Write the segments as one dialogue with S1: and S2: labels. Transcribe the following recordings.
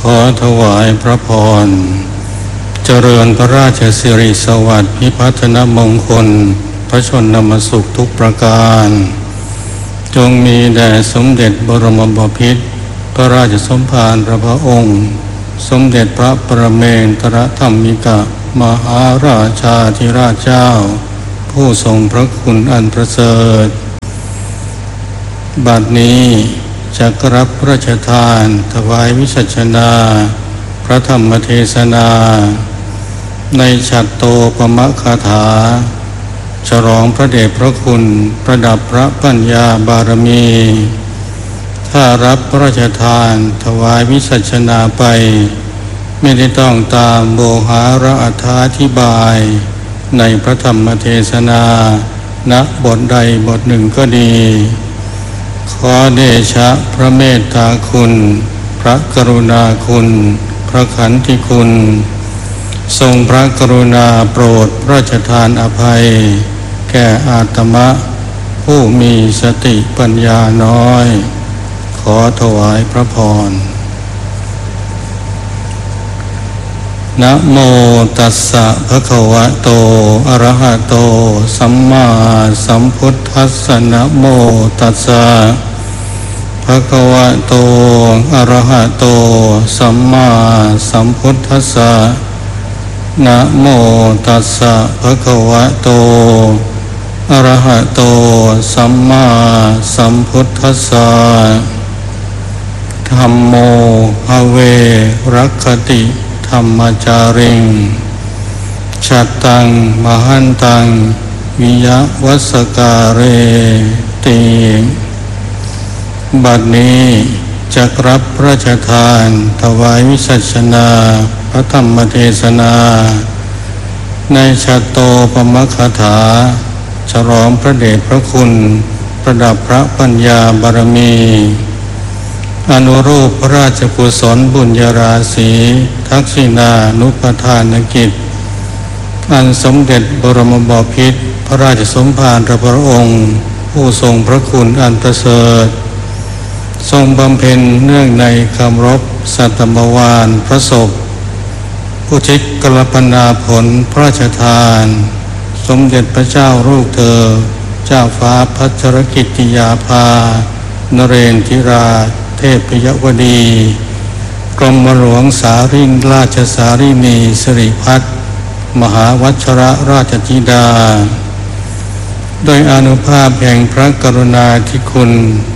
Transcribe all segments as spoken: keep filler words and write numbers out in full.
S1: อถวายพระพรเจริญพระราชสิริสวัสดิ์พิพัฒนมงคลพระชนมสุขทุกประการจงมีแด่สมเด็จบรมบพิตรพระราชสมภารพระองค์สมเด็จพระประเมนทรธรรมิกมหาราชาธิราชเจ้าผู้ทรงพระคุณอันประเสริฐบัดนี้จักรับพระราชทานถวายวิสัชนาพระธรรมเทศนาในฉัตรโตปมคาถาฉลองพระเดชพระคุณประดับพระปัญญาบารมีถ้ารับพระราชทานถวายวิสัชนาไปไม่ได้ต้องตามโบหาระอธิบายในพระธรรมเทศนาณบทใดบทหนึ่งก็ดีขอเดชะพระเมตตาคุณพระกรุณาคุณพระขันติคุณทรงพระกรุณาโปรดพระราชทานอภัยแก่อาตมะผู้มีสติปัญญาน้อยขอถวายพระพรนะโมตัสสะภะคะวะโตอะระหะโตสัมมาสัมพุทธัสสะนะโมตัสสะภะคะวะโตอะระหะโตสัมมาสัมพุทธัสสะนะโมตัสสะภะคะวะโตอะระหะโตสัมมาสัมพุทธัสสะธัมโมภเวรักขติธรรมจาริงชัตตังมหันตังวิยวัสการเรติบัดนี้จักรับพระราชทานถวายวิสัชนาพระธรรมเทศนาในฉัตรโตปมคาถาฉลองพระเดชพระคุณประดับพระปัญญาบารมีอนุรูปพระราชกุศลบุญญาราศีทักษิณานุปทานกิจอันสมเด็จบรมบพิตรพระราชสมภารพระองค์ผู้ทรงพระคุณอันประเสริฐทรงบำเพ็ญเนื่องในคำรบสัตมวานพระศพผู้ทิศกลปนาผลพระราชทานสมเด็จพระเจ้าลูกเธอเจ้าฟ้าพัชรกิติยาภานเรนทิราเทพยวดีกรมหลวงสารินราชสารินีสิริพัฒน์มหาวัชรราชธิดาโดยอานุภาพแห่งพระกรุณาธิคุณ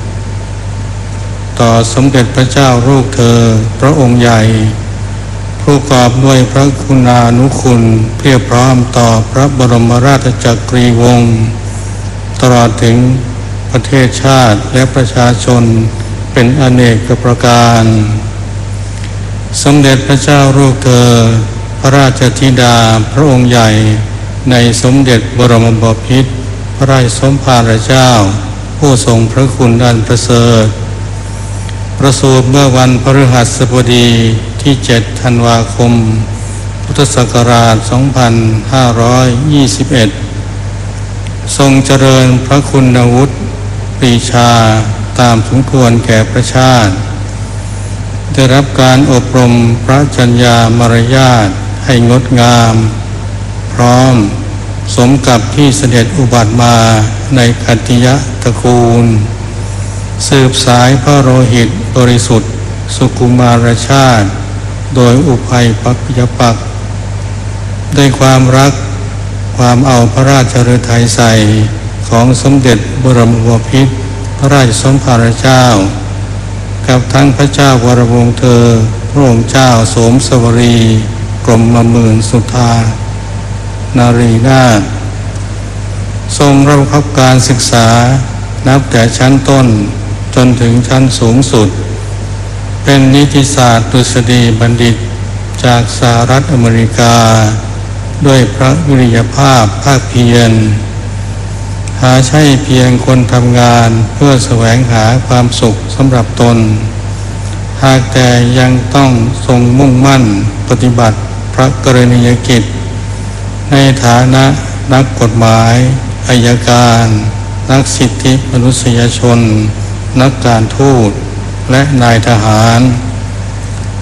S1: ต่อสมเด็จพระเจ้าลูกเธอพระองค์ใหญ่ผู้กอบด้วยพระคุณานุคุณเพียบพร้อมต่อพระบรมราชจักรีวงศ์ตลอดถึงประเทศชาติและประชาชนเป็นอเนกประการสมเด็จพระเจ้าลูกเธอพระราชธิดาพระองค์ใหญ่ในสมเด็จบรมบพิตรพระราชสมภารเจ้าผู้ทรงพระคุณอันประเสริฐประสูติเมื่อวันพฤหัสบดีที่เจ็ดธันวาคมพุทธศักราชสองพันห้าร้อยยี่สิบเอ็ดทรงเจริญพระคุณวุฒิปรีชาตามสมควรแก่ประชาติได้รับการอบรมพระจัญญามารยาทให้งดงามพร้อมสมกับที่เสด็จอุบัติมาในขัตติยตระกูลสืบสายพระโลหิตบริสุทธิ์สุกุมารชาติโดยอุภัยปัจจปักษ์ด้วยความรักความเอาพระราชฤทัยใส่ของสมเด็จบรมบพิตรพระราชสมภารเจ้ากับทั้งพระเจ้าวรวงศ์เธอพระองค์เจ้าโสมสวรีกรมหมื่นสุธานารีนาถทรงรับผิดการศึกษานับแต่ชั้นต้นจนถึงชั้นสูงสุดเป็นนิติศาสตร์ดุษฎีบัณฑิตจากสหรัฐอเมริกาด้วยพระวิริยภาพภาคเพียรหาใช่เพียงคนทำงานเพื่อแสวงหาความสุขสำหรับตนหากแต่ยังต้องทรงมุ่งมั่นปฏิบัติพระกรณียกิจในฐานะนักกฎหมายอัยการนักสิทธิมนุษยชนนักการทูตและนายทหาร ป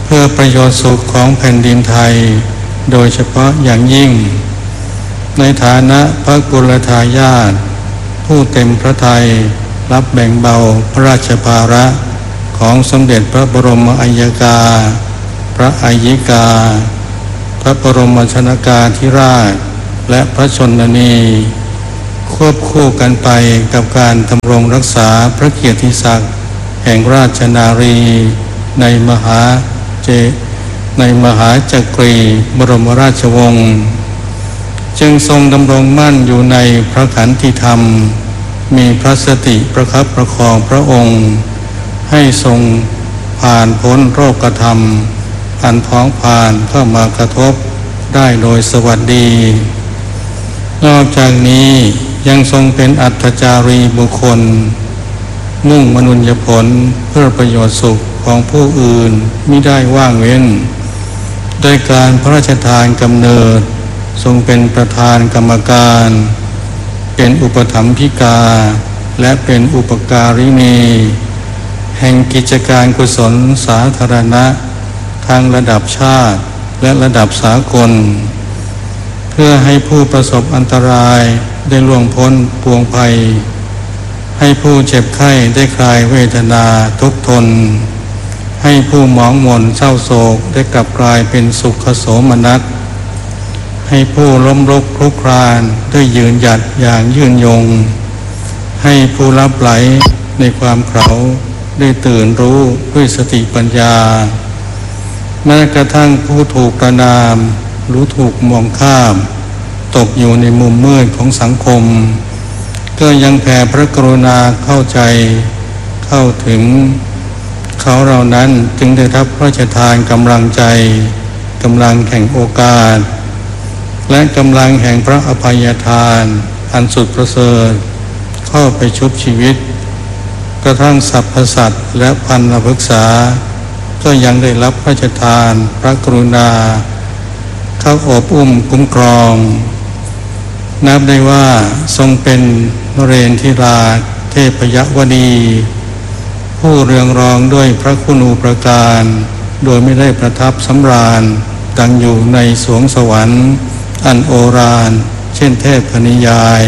S1: เพื่อประโยชน์สุขของแผ่นดินไทยโดยเฉพาะอย่างยิ่งในฐานะพระกุลทายาทผู้เต็มพระทัยรับแบ่งเบาพระราชภาระของสมเด็จพระบรมอัยกาพระอัยิกาพระบรมชนกาธิราชและพระชนนีควบคู่กันไปกับการดำรงรักษาพระเกียรติศักดิ์แห่งราชนารีในมหาเจในมหาจักรีบรมราชวงศ์จึงทรงดำรงมั่นอยู่ในพระขันติธรรมมีพระสติประคับประคองพระองค์ให้ทรงผ่านพ้นโรคธรรมอันพ้องผ่านเข้ามากระทบได้โดยสวัสดีนอกจากนี้ยังทรงเป็นอัตจารีบุคคลมุ่งมนุญญผลเพื่อประโยชน์สุขของผู้อื่นมิได้ว่างเว้นโดยการพระราชทานกำเนิดทรงเป็นประธานกรรมการเป็นอุปถัมภิกาและเป็นอุปการิณีแห่งกิจการกุศลสาธารณะทางระดับชาติและระดับสากลเพื่อให้ผู้ประสบอันตรายได้ล่วงพ้นปวงภัยให้ผู้เจ็บไข้ได้คลายเวทนาทุกข์ทนให้ผู้หมองหม่นเศร้าโศกได้กลับกลายเป็นสุขโสมนัสให้ผู้ล้มลุกคลุกคลานได้ยืนหยัดอย่างยืนยงให้ผู้ลับไหลในความเขลาได้ตื่นรู้ด้วยสติปัญญาแม้กระทั่งผู้ถูกประณามรู้ถูกมองข้ามตกอยู่ในมุมมืดของสังคมก็ยังแผ่พระกรุณาเข้าใจเข้าถึงเขาเหล่านั้นจึงได้รับพระราชทานกำลังใจกำลังแห่งโอกาสและกำลังแห่งพระอภัยทานอันสุดประเสริฐเข้าไปชุบชีวิตกระทั่งสรรพสัตว์และพันธพฤกษาก็ยังได้รับพระราชทานพระกรุณาเข้าอบอุ้มคุ้มครองนับได้ว่าทรงเป็นนเรนทิราเทพยวดีผู้เรืองรองด้วยพระคุณูปการโดยไม่ได้ประทับสำราญดังอยู่ในสวงสวรรค์อันโอฬารเช่นเทพนิยาย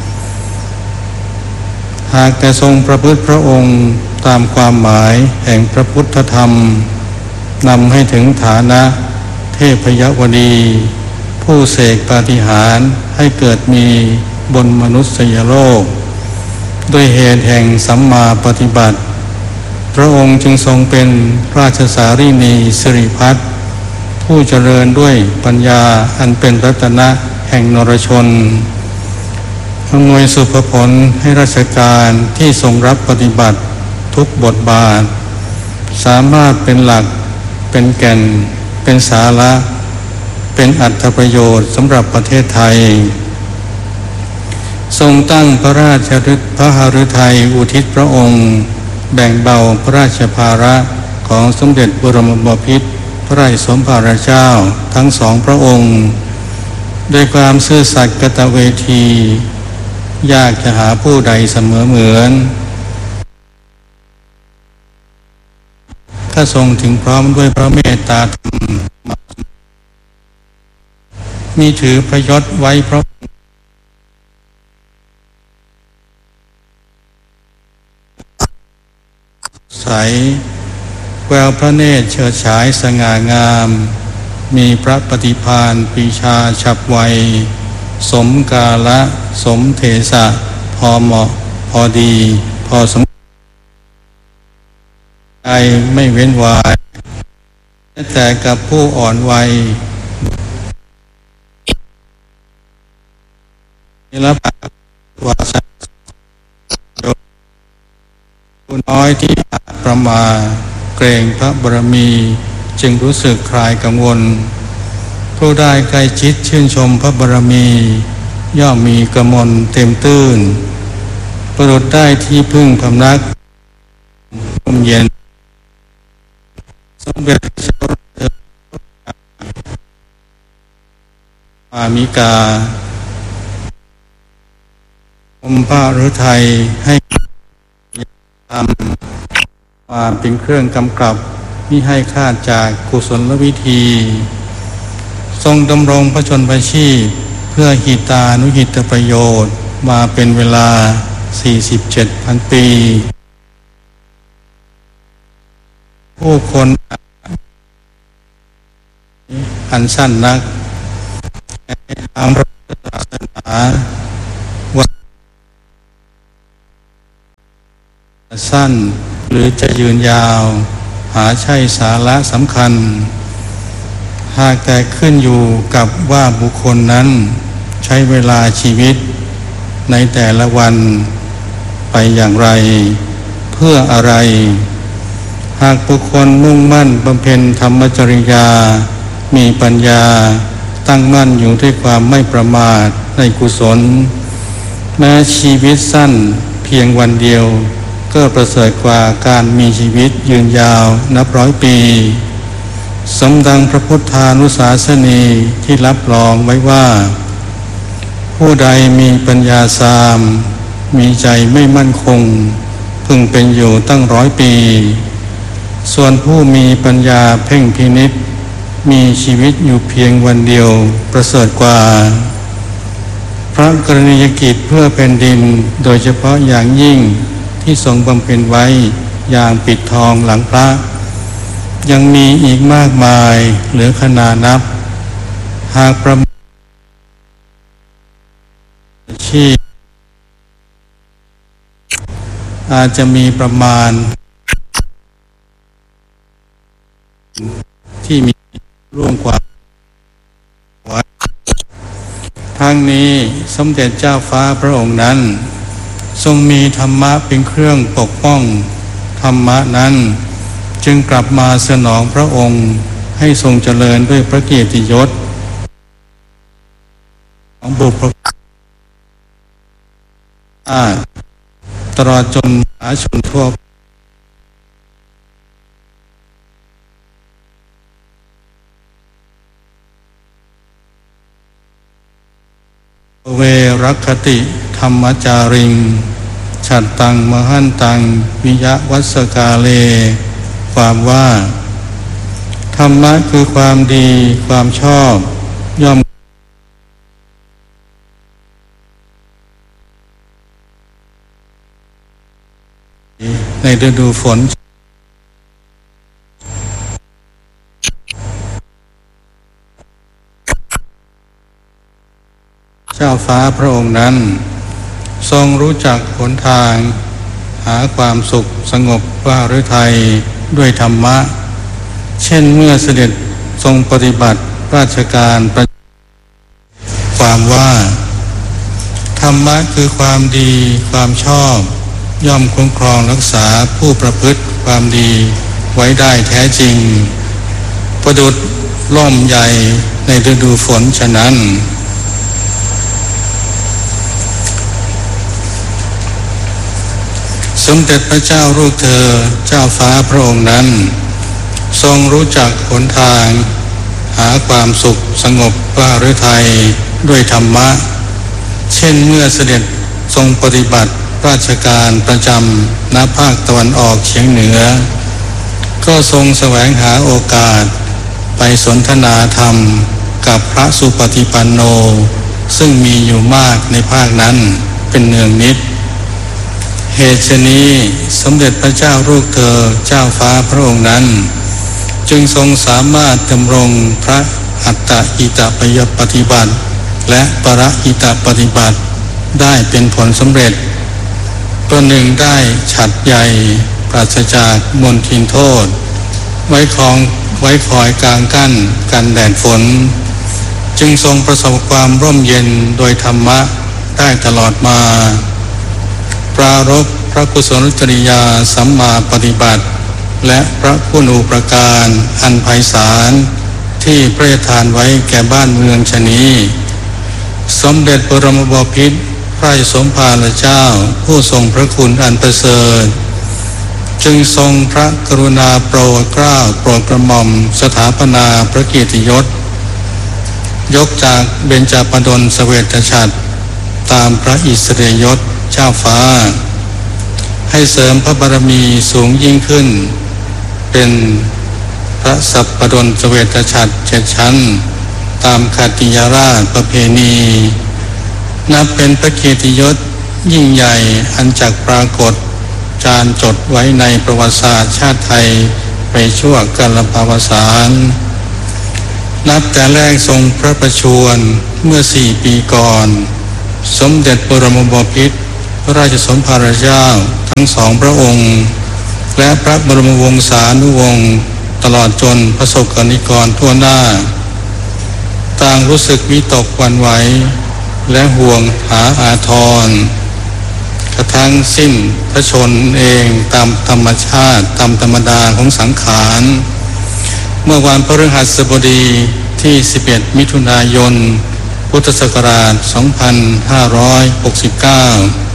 S1: หากแต่ทรงประพฤติพระองค์ตามความหมายแห่งพระพุทธธรรมนำให้ถึงฐานะเทพยวดีผู้เสกปาฏิหาริย์ให้เกิดมีบนมนุษยโลกด้วยเหตุแห่งสัมมาปฏิบัติพระองค์จึงทรงเป็นราชสารีนีสิริพัฒน์ผู้เจริญด้วยปัญญาอันเป็นรัตนะแห่งนรชนอำนวยสุภผลให้ราชการที่ทรงรับปฏิบัติทุกบทบาทสามารถเป็นหลักเป็นแก่นเป็นสาระเป็นอรรถประโยชน์สำหรับประเทศไทยทรงตั้งพระราชฤทธิ์พระหฤทัยอุทิศพระองค์แบ่งเบาพระราชภาระของสมเด็จบรมบพิตรพระราชสมภารเจ้าทั้งสองพระองค์ด้วยความซื่อสัตย์กตเวทียากจะหาผู้ใดเสมอเหมือนถ้าทรงถึงพร้อมด้วยพระเมตตาธรรมมีถือพระยศไว้พระใสแววพระเนตรเฉิดฉายสง่างามมีพระปฏิภาณปรีชาฉับไวสมกาละสมเถสะพอเหมาะพอดีพอสมใจไม่เว้นวายแต่กับผู้อ่อนวัยและปากวาสผู้น้อยที่อาจประมาทเกรงพระบารมีจึงรู้สึกคลายกังวลผู้ได้ใกล้ชิดชื่นชมพระบารมีย่อมมีกมลเต็มตื้นประดุจได้ที่พึ่งพำนักร่มเย็นสมเด็จพระอามิกาอมพระฤทัยให้ทำมาเป็นเครื่องกำกับมิให้คลาดจากกุศลวิธีทรงดำรงพระชนม์ชีพเพื่อหิตานุหิตประโยชน์มาเป็นเวลา สี่สิบเจ็ดพัน ปีผู้คนอันสั้นนักในทางพระพุทธศาสนาว่าสั้นหรือจะยืนยาวหาใช่สาระสำคัญหากแต่ขึ้นอยู่กับว่าบุคคลนั้นใช้เวลาชีวิตในแต่ละวันไปอย่างไรเพื่ออะไรหากบุคคลมุ่งมั่นบำเพ็ญธรรมจริยามีปัญญาตั้งมั่นอยู่ด้วยความไม่ประมาทในกุศลแม้ชีวิตสั้นเพียงวันเดียวก็ประเสริฐกว่าการมีชีวิตยืนยาวนับร้อยปีสมดังพระพุทธานุสาสนีที่รับรองไว้ว่าผู้ใดมีปัญญาสามมีใจไม่มั่นคงพึงเป็นอยู่ตั้งร้อยปีส่วนผู้มีปัญญาเพ่งพินิจมีชีวิตอยู่เพียงวันเดียวประเสริฐกว่าพระกรณียกิจเพื่อแผ่นดินโดยเฉพาะอย่างยิ่งที่ทรงบำเพ็ญไว้อย่างปิดทองหลังพระยังมีอีกมากมายเหลือขนานับหากประมาณชีพอาจจะมีประมาณที่มีร่วมกว่าทั้งนี้สมเด็จเจ้าฟ้าพระองค์นั้นทรงมีธรรมะเป็นเครื่องปกป้องธรรมะนั้นจึงกลับมาสนองพระองค์ให้ทรงเจริญด้วยพระเกียรติยศของบุพการีตลอดจนมหาชนทั่วเวรัคติธรรมจาริงฉัตตังมหันตังวิยวัสกาเลความว่าธรรมะคือความดีความชอบย่อมในฤดูฝนเจ้าฟ้าพระองค์นั้นทรงรู้จักหนทางหาความสุขสงบว่าฤทัยด้วยธรรมะเช่นเมื่อเสด็จทรงปฏิบัติราชการประความว่าธรรมะคือความดีความชอบย่อมคุ้มครองรักษาผู้ประพฤติความดีไว้ได้แท้จริงประดุจร่มใหญ่ในฤดูฝนฉะนั้นสมเด็จพระเจ้าลูกเธอเจ้าฟ้าพระองค์นั้นทรงรู้จักหนทางหาความสุขสงบว่าฤทัยด้วยธรรมะเช่นเมื่อเสด็จทรงปฏิบัติราชการประจำณภาคตะวันออกเฉียงเหนือก็ทรงแสวงหาโอกาสไปสนทนาธรรมกับพระสุปฏิปันโนซึ่งมีอยู่มากในภาคนั้นเป็นเนืองนิดเหตุฉะนี้สมเด็จพระเจ้าลูกเธอเจ้าฟ้าพระองค์นั้นจึงทรงสามารถดำรงพระอัตตอิตปยปฏิบัติและปรหิตปฏิบัติได้เป็นผลสำเร็จตัวหนึ่งได้ฉัตรใหญ่ปราศจากมลทินโทษไว้คองไว้คอยกลางกั้นกันแดดฝนจึงทรงประสบความร่มเย็นโดยธรรมะได้ตลอดมาปรารภพระกุศลจริยาสัมมาปฏิบัติและพระคุณูปการอันไพศาลที่พระราชทานไว้แก่บ้านเมืองชนี้สมเด็จบรมบพิตรพระสมภารเจ้าผู้ทรงพระคุณอันประเสริฐจึงทรงพระกรุณาโปรดเกล้าโปรดกระหม่อมสถาปนาพระเกียรติยศยกจากเบญจปฎลเสวตฉัตรตามพระอิสริยยศเจ้าฟ้าให้เสริมพระบารมีสูงยิ่งขึ้นเป็นพระสัพพดลเสวตฉัตรเจ็ดชั้นตามขัตติยราชประเพณีนับเป็นพระเกียรติยศยิ่งใหญ่อันจักปรากฏจารึกจดไว้ในประวัติศาสตร์ชาติไทยไปชั่วกาลปวสานนับแต่แรกทรงพระประชวรเมื่อสี่ปีก่อนสมเด็จบรมบพิตรพระราชสมภารเจ้าทั้งสองพระองค์และพระบรมวงศานุวงศ์ตลอดจนประสบกนิกรทั่วหน้าต่างรู้สึกวิตกหวั่นไหวและห่วงหาอาทรกระทั่งสิ้นพระชนเองตามธรรมชาติตามธรรมดาของสังขารเมื่อวันพฤหัสบดีที่สิบเอ็ดมิถุนายนพุทธศักราชสองพันห้าร้อยหกสิบเก้า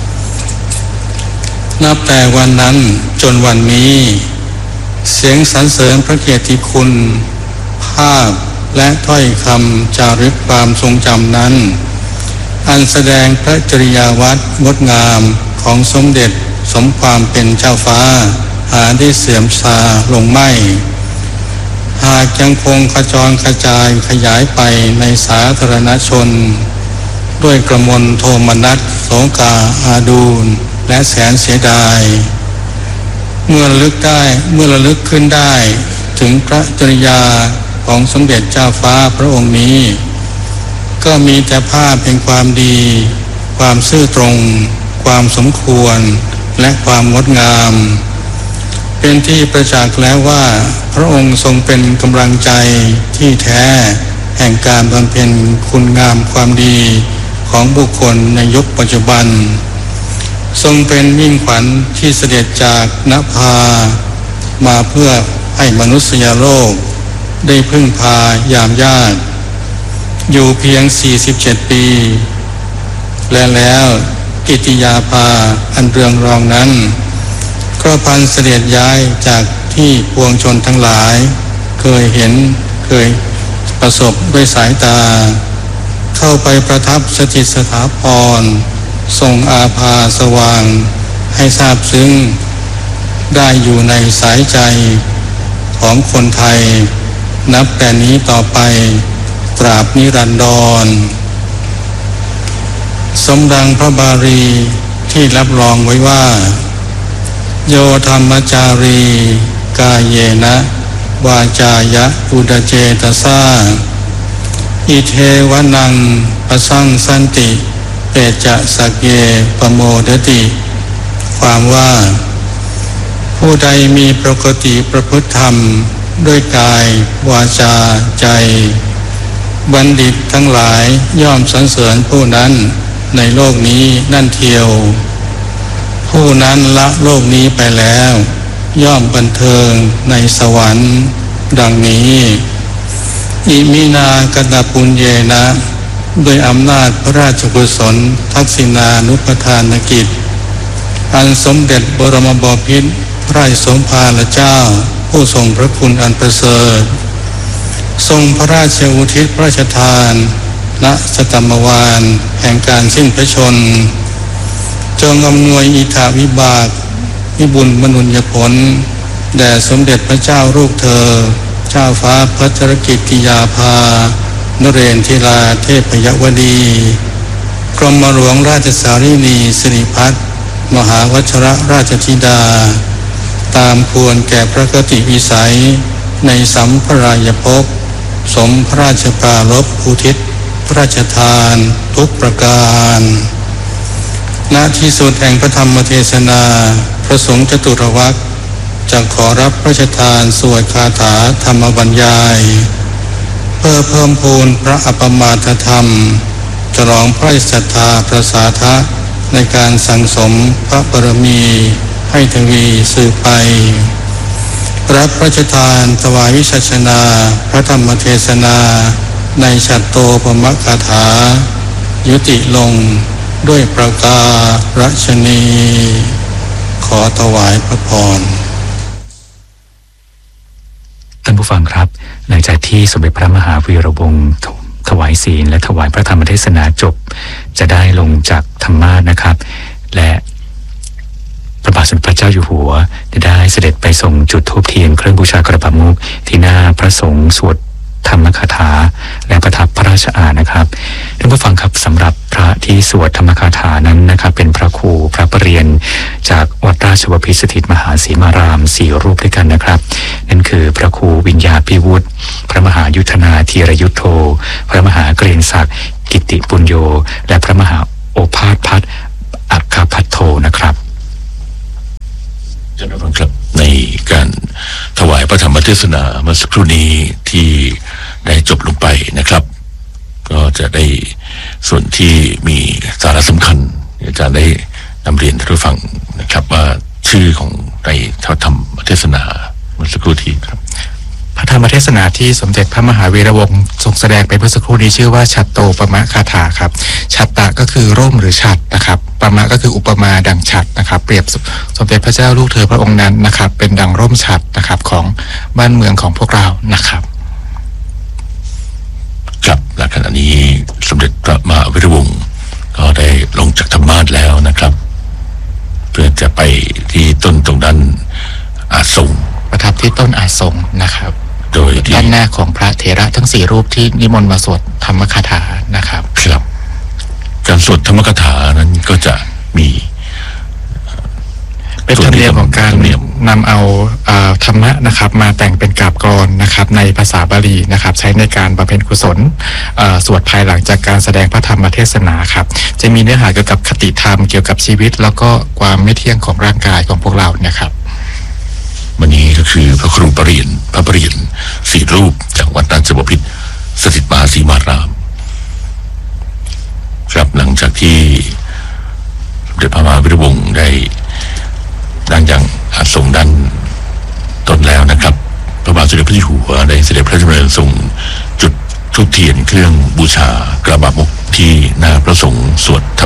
S1: นับแต่วันนั้นจนวันนี้เสียงสรรเสริญพระเกียรติคุณภาพและถ้อยคำจารึกความทรงจำนั้นอันแสดงพระจริยาวัดงดงามของสมเด็จสมความเป็นเจ้าฟ้าหาได้เสื่อมทราลงไม่หากยังคงกระจรกระจายขยายไปในสาธารณชนด้วยกระมวลโทมนัสโสกาอาดูลและแสนเสียดายเมื่อระลึกได้เมื่อระลึกขึ้นได้ถึงพระจริยาของสมเด็จเจ้าฟ้าพระองค์นี้ก็มีแต่ภาพแห่งความดีความซื่อตรงความสมควรและความงดงามเป็นที่ประจักษ์แล้วว่าพระองค์ทรงเป็นกำลังใจที่แท้แห่งการบำเพ็ญคุณงามความดีของบุคคลในยุคปัจจุบันทรงเป็นมิ่งขวัญที่เสด็จจากนภามาเพื่อให้มนุษยโลกได้พึ่งพายามยากอยู่เพียงสี่สิบเจ็ดปีและแล้วกิติยาภาอันเรืองรองนั้นก็พันเสด็จย้ายจากที่ปวงชนทั้งหลายเคยเห็นเคยประสบด้วยสายตาเข้าไปประทับสถิตสถาพรทรงอาภาสว่างให้ทราบซึ้งได้อยู่ในสายใจของคนไทยนับแต่นี้ต่อไปตราบนิรันดรสมดังพระบาลีที่รับรองไว้ว่าโยธรรมจารีกายเยนะวาจายะอุดเจตสาอิเทวนังปสังสันติเปจะสักเยปโมดติความว่าผู้ใดมีปกติประพฤติธรรมด้วยกายวาจาใจบัณฑิตทั้งหลายย่อมสรรเสริญผู้นั้นในโลกนี้นั่นเทียวผู้นั้นละโลกนี้ไปแล้วย่อมบันเทิงในสวรรค์ดังนี้อิมินากตปุญเยนะโดยอำนาจพระราชกุศลทักษิณานุปทานกิจอันสมเด็จบรมบพิตรพระราชสมภารเจ้าผู้ทรงพระคุณอันประเสริฐทรงพระราชอุทิศพระราชทานณสตัมมวาลแห่งการสิ้นพระชนจงอำนวยอิทธาวิบากวิบุญมนุญญผลแด่สมเด็จพระเจ้าลูกเธอเจ้าฟ้าพัชรกิติยาภานเรนทิราเทพยวดีกรมหลวงราชสารีนีสิริพัฒน์มหาวชรราชธิดาตามควรแก่พระกติวิสัยในสัมภรายภพสมพระราชปรารภอุทิศพระราชทานทุกประการณที่สุดแห่งพระธรรมเทศนาพระสงฆ์จตุรวรรคจะขอรับพระราชทานสวดคาถาธรรมบรรยายเพื่อเพิ่มพูนพระอัปมาทธรรมฉลองพระศรัทธาประสาทะในการสั่งสมพระบารมีให้ทวีสืบไปรับพระราชทานถวายวิสัชนาพระธรรมเทศนาในฉัตรโตปมคาถายุติลงด้วยประการฉนีขอถวายพระพร
S2: ท่านผู้ฟังครับหลังจากที่สมเด็จพระมหาวีระวงศ์ถวายศีลและถวายพระธรรมเทศนาจบจะได้ลงจากธรรมาสนะครับและพระบาทสมเด็จพระเจ้าอยู่หัวได้เสด็จไปส่งจุดธูปเทียนเครื่องบูชากระบะมุกที่หน้าพระสงฆ์สวดธรรมคาถาและประทับพระราชอานะครับท่านผู้ฟังครับสำหรับพระที่สวดธรรมคาถานั้นนะครับเป็นพระครูพระประเรียนจากวัดราชบพิตรสถิตมหาสีมารามสี่รูปด้วยกันนะครับนั่นคือพระครูวิญญาภิวุฒิพระมหายุทธนาธีรยุทโธพระมหาเกรียงศักดิ์กิติปุญโญและพระมหาโอภาสพัฒน์อัคคพัทโทนะครับ
S3: ท่านผู้ฟังครับในการถวายพระธรรมเทศนาเมื่อสักครู่นี้ที่ได้จบลงไปนะครับก็จะได้ส่วนที่มีสาระสำคัญอาจารย์ได้นำเรียนท่านผู้ฟังนะครับว่าชื่อของในพระธรรมเทศนาเมื่อสักครู่ที่ครับ
S4: พระธรรมเทศนาที่สมเด็จพระมหาวีระวงศ์ทรงแสดงไปเมื่อสักครู่นี้ชื่อว่าฉัตโตปมะคาถาครับฉัตตะก็คือร่มหรือฉัตรนะครับปมะก็คืออุปมาดังฉัตรนะครับเปรียบสมเด็จพระเจ้าลูกเธอพระองค์นั้นนะครับเป็นดังร่มฉัตรนะครับของบ้านเมืองของพวกเรานะครับ
S3: ครับและขณะนี้สมเด็จพระมหาวีระวงศ์ก็ได้ลงจากธรรมาสน์แล้วนะครับเพื่อจะไปที่ต้นตรงนั้นอาสง
S4: ประทับที่ต้นอาสงนะครับ
S3: โดย
S4: ด้านหน้าของพระเถระทั้งสี่รูปที่นิมนต์มาสวดธรรมคาถานะครับ
S3: ครับการสวดธรรมคาถานั้นก็จะมี
S4: เป็นธรรมเนียมของการนำเอาธรรมะนะครับมาแต่งเป็นกาบกลอนนะครับในภาษาบาลีนะครับใช้ในการบำเพ็ญกุศลสวดภายหลังจากการแสดงพระธรรมเทศนาครับจะมีเนื้อหาเกี่ยวกับคติธรรมเกี่ยวกับชีวิตแล้วก็ความไม่เที่ยงของร่างกายของพวกเราเนี่ยครับ
S3: วันนี้ก็คือพระครูประเรียนพระประเรียนสี่รูปจากวัดราชบพิตรสถิตมหาสีมารามครับหลังจากที่สมเด็จพระมหาวีระวงศ์ได้ดังอย่างอาสงด้านต้นแล้วนะครับพระบาทสมเด็จพระเจ้าอยู่หัวได้เสด็จพระราชดำเนินทรงจุดธูปเทียนเครื่องบูชากระบะมุกที่หน้าพระสงฆ์สวดธรร